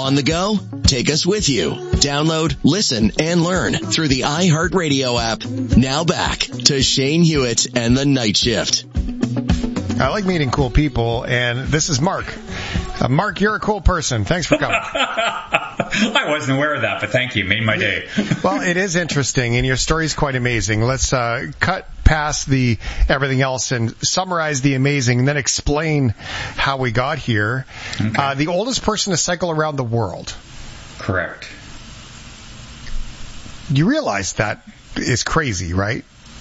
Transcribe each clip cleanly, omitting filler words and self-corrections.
On the go? Take us with you. Download, listen, and learn through the iHeartRadio app. Now back to Shane Hewitt and the Night Shift. I like meeting cool people, and this is Mark. Mark, you're a cool person. Thanks for coming. I wasn't aware of that, but thank you. Made my day. Well, it is interesting, and your story's quite amazing. Let's cut past the everything else and summarize the amazing, and then explain how we got here. Okay. The oldest person to cycle around the world. Correct. You realize that is crazy, right?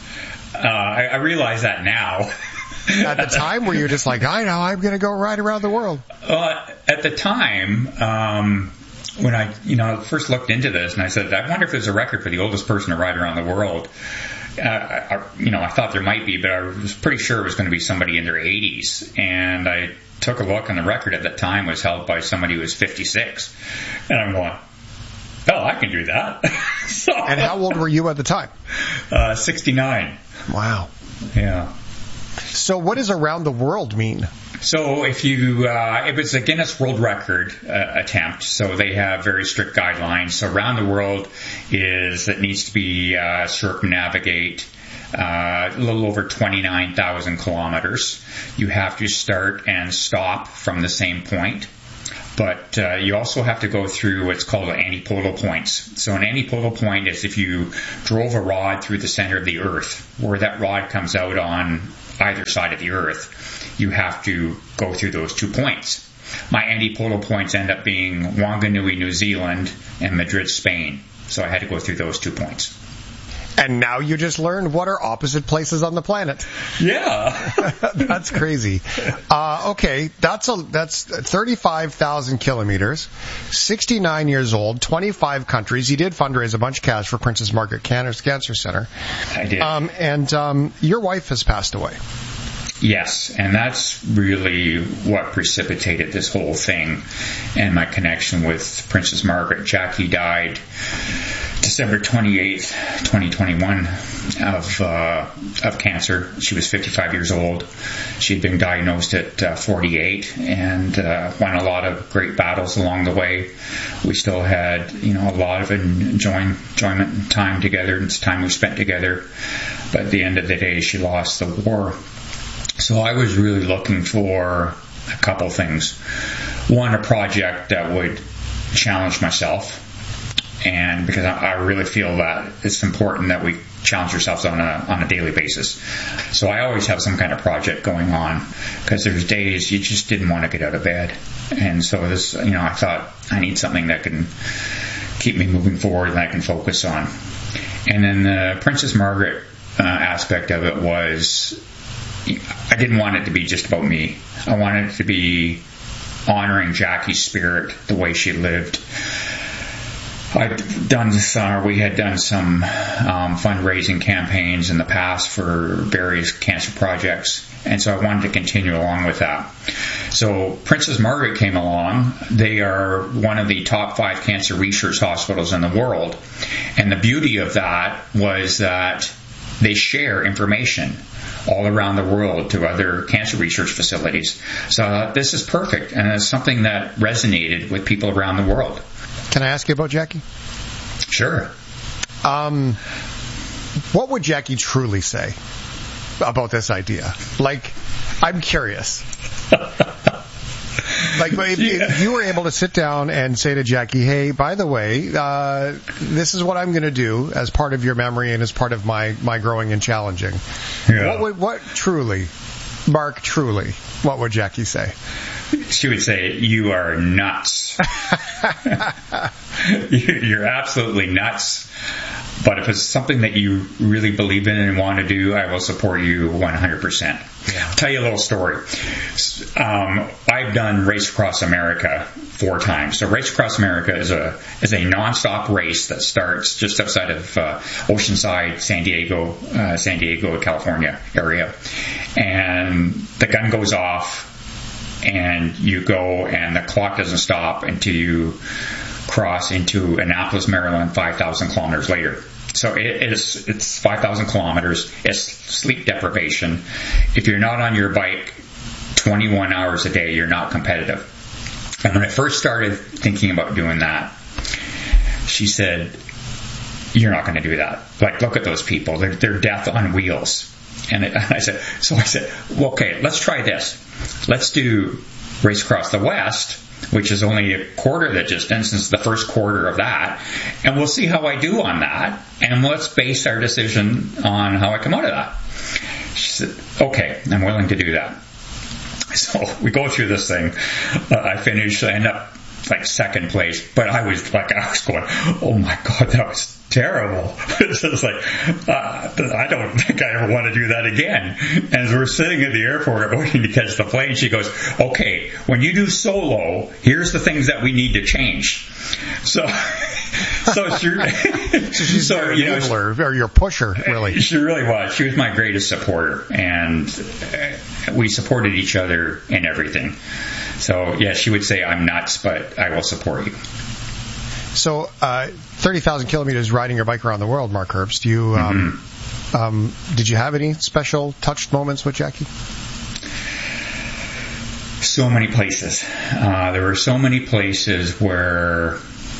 I realize that now. At the time, were you just like, I know, I'm going to go ride around the world? At the time, when I first looked into this, and I said, I wonder if there's a record for the oldest person to ride around the world. I thought there might be, but I was pretty sure it was going to be somebody in their 80s. And I took a look, and the record at that time was held by somebody who was 56. And I'm going, oh, I can do that. And how old were you at the time? 69. Wow. Yeah. So what does around the world mean? So if it's a Guinness World Record attempt, so they have very strict guidelines. So around the world it needs to be circumnavigate a little over 29,000 kilometers. You have to start and stop from the same point. But you also have to go through what's called antipodal points. So an antipodal point is if you drove a rod through the center of the Earth, where that rod comes out on either side of the Earth, you have to go through those 2 points. My antipodal points end up being Wanganui, New Zealand, and Madrid, Spain. So I had to go through those 2 points. And now you just learned what are opposite places on the planet. Yeah. That's crazy. Okay, that's 35,000 kilometers, 69 years old, 25 countries. You did fundraise a bunch of cash for Princess Margaret Cancer Center. I did. And your wife has passed away. Yes, and that's really what precipitated this whole thing and my connection with Princess Margaret. Jackie died December 28th, 2021 of cancer. She was 55 years old. She had been diagnosed at 48 and won a lot of great battles along the way. We still had, a lot of enjoyment and time together. It's time we spent together. But at the end of the day, she lost the war. So I was really looking for a couple things. One, a project that would challenge myself. And because I really feel that it's important that we challenge ourselves on a daily basis. So I always have some kind of project going on because there's days you just didn't want to get out of bed. And so this, I thought I need something that can keep me moving forward and I can focus on. And then the Princess Margaret aspect of it was, I didn't want it to be just about me. I wanted it to be honoring Jackie's spirit, the way she lived. We had done some fundraising campaigns in the past for various cancer projects, and so I wanted to continue along with that. So Princess Margaret came along. They are one of the top 5 cancer research hospitals in the world, and the beauty of that was that they share information all around the world to other cancer research facilities. So this is perfect, and it's something that resonated with people around the world. Can I ask you about Jackie? Sure. What would Jackie truly say about this idea? Like, I'm curious. If you were able to sit down and say to Jackie, hey, by the way, this is what I'm going to do as part of your memory and as part of my growing and challenging. Yeah. What truly, Mark, what would Jackie say? She would say, you are nuts. You're absolutely nuts. But if it's something that you really believe in and want to do, I will support you 100%. Yeah. I'll tell you a little story. I've done Race Across America 4 times. So Race Across America is a nonstop race that starts just outside of Oceanside, San Diego, California area. And the gun goes off, and you go, and the clock doesn't stop until you cross into Annapolis, Maryland, 5,000 kilometers later. So it's 5,000 kilometers. It's sleep deprivation. If you're not on your bike 21 hours a day, you're not competitive. And when I first started thinking about doing that, she said, "You're not going to do that. Like, look at those people. They're death on wheels." And I said, well, okay, let's try this. Let's do Race Across the West, which is only a quarter of the distance, it's the first quarter of that, and we'll see how I do on that, and let's base our decision on how I come out of that. She said, okay, I'm willing to do that. So we go through this thing. I finish. I end up like second place, but I was going, oh my God, that was terrible. It's just like, I don't think I ever want to do that again. And as we're sitting at the airport waiting to catch the plane, she goes, okay, when you do solo, here's the things that we need to change. So she's your enabler, or your pusher, really. She really was. She was my greatest supporter, and we supported each other in everything. So, yeah, she would say, I'm nuts, but I will support you. So, 30,000 kilometers riding your bike around the world, Mark Herbst. Did you have any special touched moments with Jackie? So many places. There were so many places where,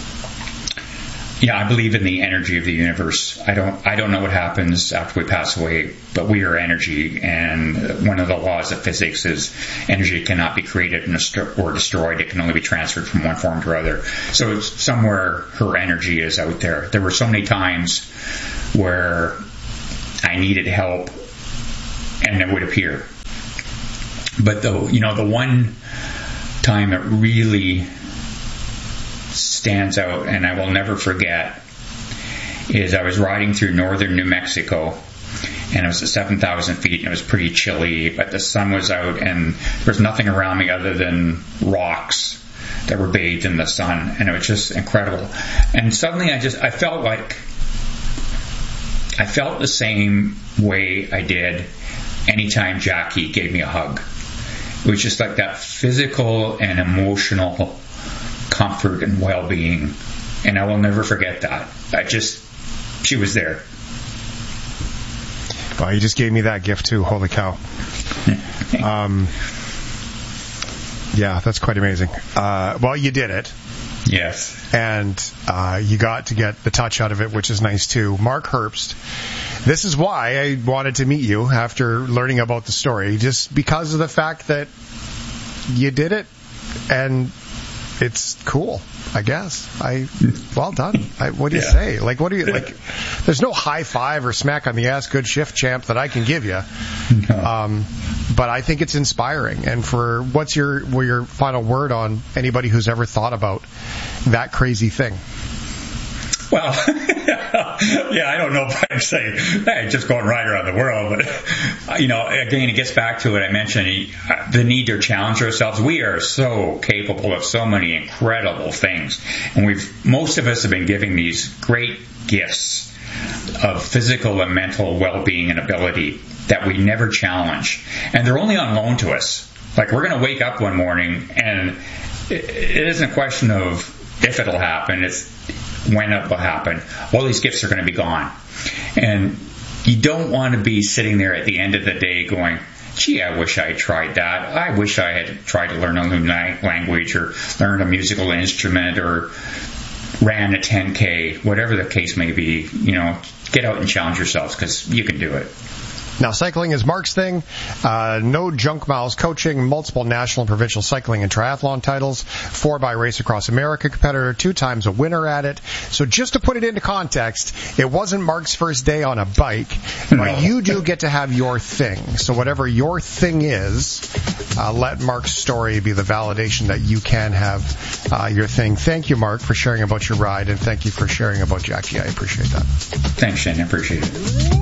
I believe in the energy of the universe. I don't know what happens after we pass away, but we are energy, and one of the laws of physics is energy cannot be created or destroyed. It can only be transferred from one form to another. So somewhere her energy is out there. There were so many times where I needed help, and it would appear. But the one time it really stands out, and I will never forget, is I was riding through northern New Mexico, and it was at 7,000 feet, and it was pretty chilly, but the sun was out, and there was nothing around me other than rocks that were bathed in the sun, and it was just incredible. And suddenly I felt the same way I did anytime Jackie gave me a hug. It was just like that physical and emotional comfort and well-being, and I will never forget that. She was there. Well, you just gave me that gift too. Holy cow. Yeah, that's quite amazing. Well, you did it. Yes. And you got to get the touch out of it, which is nice too. Mark Herbst. This is why I wanted to meet you after learning about the story, just because of the fact that you did it, and it's cool, I guess. Well done. What do you say? Like, what do you like? There's no high five or smack on the ass, good shift, champ, that I can give you. No. But I think it's inspiring. And what's your final word on anybody who's ever thought about that crazy thing? Well, I don't know if I'd say, hey, just go and ride around the world. But, again, it gets back to what I mentioned, the need to challenge ourselves. We are so capable of so many incredible things. And most of us have been given these great gifts of physical and mental well-being and ability that we never challenge. And they're only on loan to us. Like, we're going to wake up one morning, and it isn't a question of if it'll happen. It's when it will happen. All these gifts are going to be gone. And you don't want to be sitting there at the end of the day going, gee, I wish I had tried that. I wish I had tried to learn a new language or learn a musical instrument or ran a 10K, whatever the case may be. Get out and challenge yourselves, because you can do it. Now, cycling is Mark's thing. No junk miles coaching, multiple national and provincial cycling and triathlon titles, 4x Race Across America competitor, 2 times a winner at it. So just to put it into context, it wasn't Mark's first day on a bike, but you do get to have your thing. So whatever your thing is, let Mark's story be the validation that you can have your thing. Thank you, Mark, for sharing about your ride, and thank you for sharing about Jackie. I appreciate that. Thanks, Shane. I appreciate it.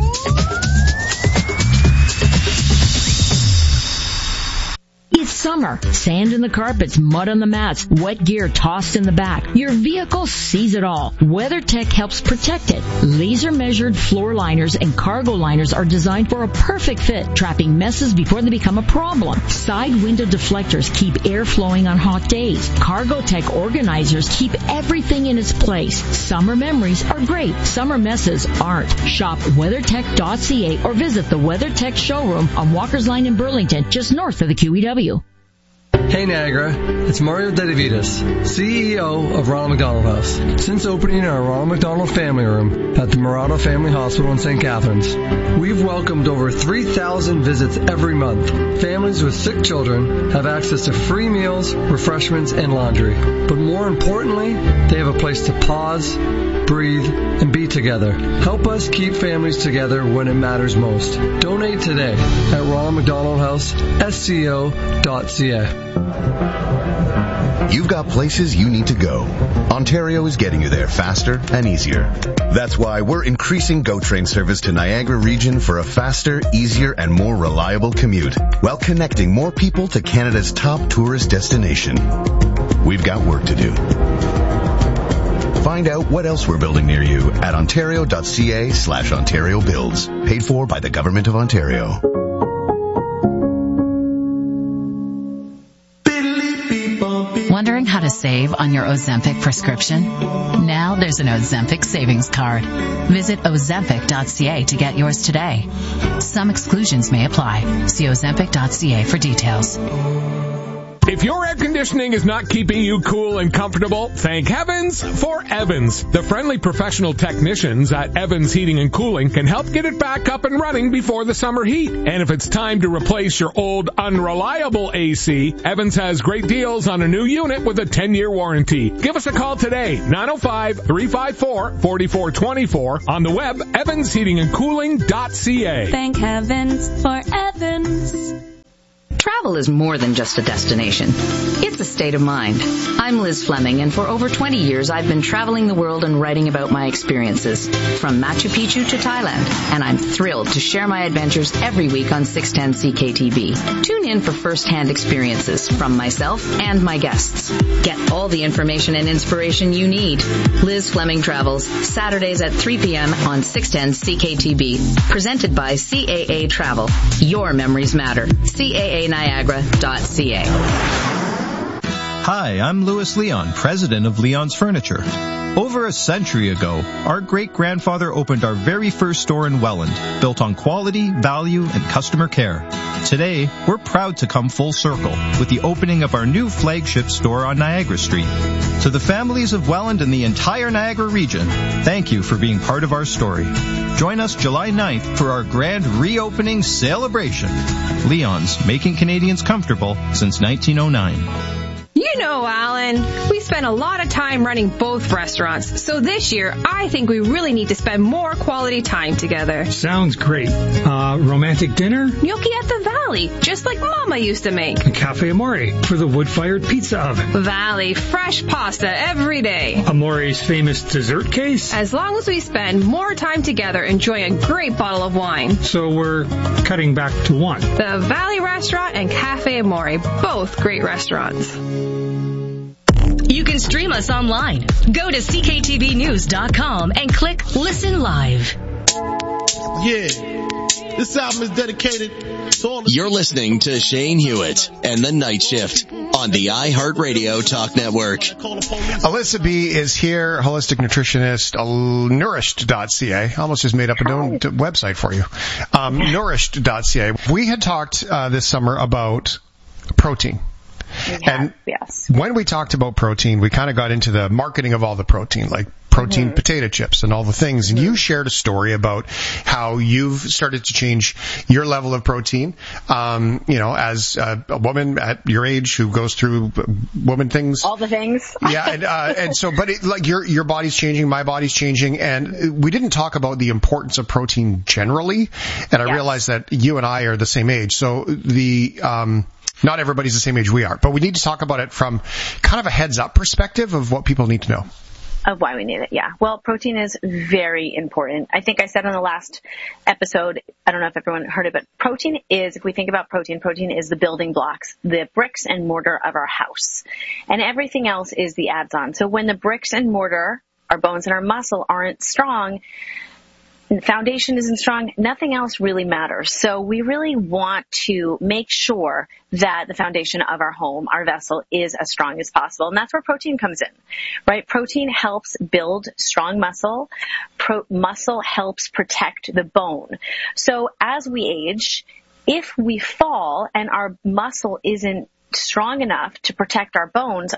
It's summer. Sand in the carpets, mud on the mats, wet gear tossed in the back. Your vehicle sees it all. WeatherTech helps protect it. Laser-measured floor liners and cargo liners are designed for a perfect fit, trapping messes before they become a problem. Side window deflectors keep air flowing on hot days. Cargotech organizers keep everything in its place. Summer memories are great. Summer messes aren't. Shop WeatherTech.ca or visit the WeatherTech showroom on Walker's Line in Burlington, just north of the QEW. Hey Niagara, it's Mario Dedivitas, CEO of Ronald McDonald House. Since opening our Ronald McDonald Family Room at the Murata Family Hospital in St. Catharines, we've welcomed over 3,000 visits every month. Families with sick children have access to free meals, refreshments, and laundry. But more importantly, they have a place to pause, breathe, and be together. Help us keep families together when it matters most. Donate today at Ronald McDonald House, SCO.ca. You've got places you need to go. Ontario is getting you there faster and easier. That's why we're increasing GO Train service to Niagara region for a faster, easier, and more reliable commute, while connecting more people to Canada's top tourist destination. We've got work to do. Find out what else we're building near you at ontario.ca/Ontario Builds. Paid for by the Government of Ontario. Wondering how to save on your Ozempic prescription? Now there's an Ozempic savings card. Visit Ozempic.ca to get yours today. Some exclusions may apply. See Ozempic.ca for details. If your air conditioning is not keeping you cool and comfortable, thank heavens for Evans. The friendly professional technicians at Evans Heating and Cooling can help get it back up and running before the summer heat. And if it's time to replace your old unreliable AC, Evans has great deals on a new unit with a 10-year warranty. Give us a call today, 905-354-4424, on the web, evansheatingandcooling.ca. Thank heavens for Evans. Travel is more than just a destination. It's a state of mind. I'm Liz Fleming, and for over 20 years I've been traveling the world and writing about my experiences, from Machu Picchu to Thailand, and I'm thrilled to share my adventures every week on 610 CKTB. Tune in for first-hand experiences from myself and my guests. Get all the information and inspiration you need. Liz Fleming Travels, Saturdays at 3 p.m. on 610 CKTB. Presented by CAA Travel. Your memories matter. CAANiagara.ca. Hi, I'm Louis Leon, president of Leon's Furniture. Over a century ago, our great-grandfather opened our very first store in Welland, built on quality, value, and customer care. Today, we're proud to come full circle with the opening of our new flagship store on Niagara Street. To the families of Welland and the entire Niagara region, thank you for being part of our story. Join us July 9th for our grand reopening celebration. Leon's, making Canadians comfortable since 1909. You know, Alan, we spend a lot of time running both restaurants, so this year I think we really need to spend more quality time together. Sounds great. Romantic dinner? Gnocchi at the Valley, just like Mama used to make. A Cafe Amore for the wood-fired pizza oven. Valley, fresh pasta every day. Amore's famous dessert case? As long as we spend more time together enjoying a great bottle of wine. So we're cutting back to one. The Valley Restaurant and Cafe Amore, both great restaurants. You can stream us online. Go to cktvnews.com and click Listen Live. Yeah, this album is dedicated to all the... You're listening to Shane Hewitt and the Night Shift on the iHeartRadio Talk Network. Alyssa B. is here, holistic nutritionist, nourished.ca. I almost just made up a website for you. Nourished.ca. We had talked this summer about protein. Yes. When we talked about protein, we kind of got into the marketing of all the protein, like protein potato chips and all the things. And you shared a story about how you've started to change your level of protein, as a woman at your age who goes through woman things. All the things. Yeah. And so, but your body's changing, my body's changing. And we didn't talk about the importance of protein generally. And I realized that you and I are the same age. So not everybody's the same age we are, but we need to talk about it from kind of a heads-up perspective of what people need to know. Of why we need it, yeah. Well, protein is very important. I think I said on the last episode, I don't know if everyone heard it, but protein is, if we think about protein is the building blocks, the bricks and mortar of our house. And everything else is the adds-on. So when the bricks and mortar, our bones and our muscle, aren't strong, the foundation isn't strong, nothing else really matters. So we really want to make sure that the foundation of our home, our vessel, is as strong as possible. And that's where protein comes in, right? Protein helps build strong muscle. Muscle helps protect the bone. So as we age, if we fall and our muscle isn't strong enough to protect our bones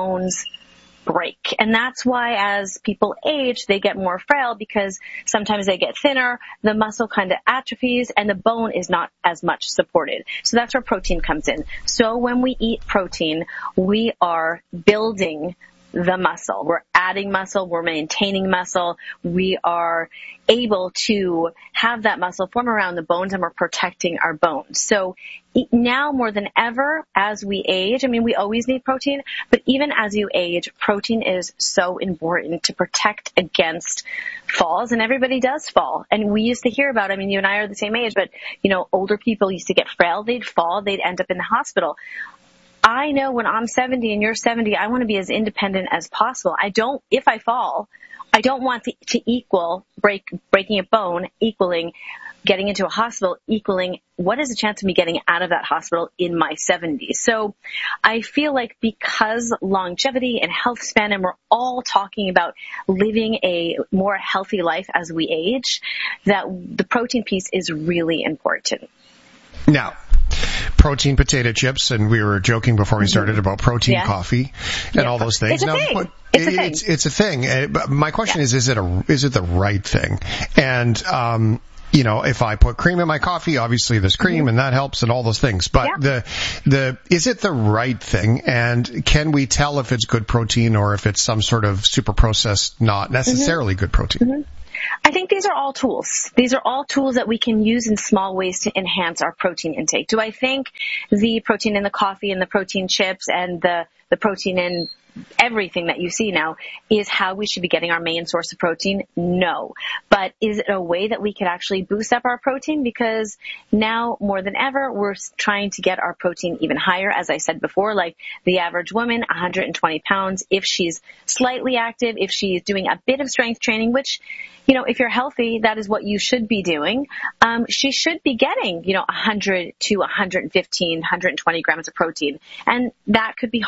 break. And that's why as people age, they get more frail because sometimes they get thinner, the muscle kind of atrophies, and the bone is not as much supported. So that's where protein comes in. So when we eat protein, we are building the muscle. We're adding muscle. We're maintaining muscle. We are able to have that muscle form around the bones, and we're protecting our bones. So now more than ever, as we age, I mean, we always need protein, but even as you age, protein is so important to protect against falls, and everybody does fall. And we used to hear about, I mean, you and I are the same age, but, you know, older people used to get frail, they'd fall, they'd end up in the hospital. I know when I'm 70 and you're 70, I want to be as independent as possible. If I fall, I don't want to equal breaking a bone, equaling getting into a hospital, equaling what is the chance of me getting out of that hospital in my 70s. So I feel like because longevity and health span, and we're all talking about living a more healthy life as we age, that the protein piece is really important. Now, protein potato chips, and we were joking before we started about protein coffee and all those things. It's a thing. But my question is it the right thing? And you know, if I put cream in my coffee, obviously there's cream and that helps and all those things. But is it the right thing? And can we tell if it's good protein or if it's some sort of super processed, not necessarily good protein? I think these are all tools. These are all tools that we can use in small ways to enhance our protein intake. Do I think the protein in the coffee and the protein chips and the protein in everything that you see now is how we should be getting our main source of protein? No. But is it a way that we could actually boost up our protein? Because now more than ever, we're trying to get our protein even higher. As I said before, like the average woman, 120 pounds, if she's slightly active, if she's doing a bit of strength training, which, you know, if you're healthy, that is what you should be doing. She should be getting, 100 to 115, 120 grams of protein. And that could be